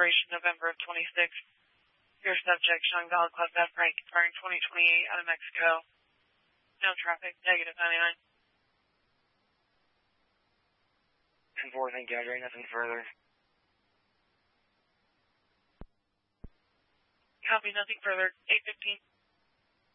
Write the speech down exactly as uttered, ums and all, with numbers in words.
expiration November of twenty-six. Your subject, Sean Gall, Club F, Frank, firing twenty twenty-eight out of Mexico. No traffic, negative ninety-nine. ten four, thank you, Andre, nothing further. Copy, nothing further. eight fifteen.